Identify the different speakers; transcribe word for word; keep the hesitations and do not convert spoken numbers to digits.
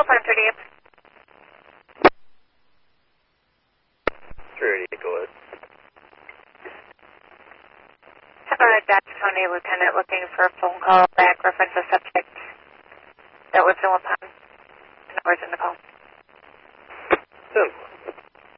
Speaker 1: Farm thirty-eight.
Speaker 2: thirty-eight, go ahead.
Speaker 1: Have a Dodge County lieutenant looking for a phone call back, reference a subject that was still upon. No words in the call.
Speaker 2: Simple.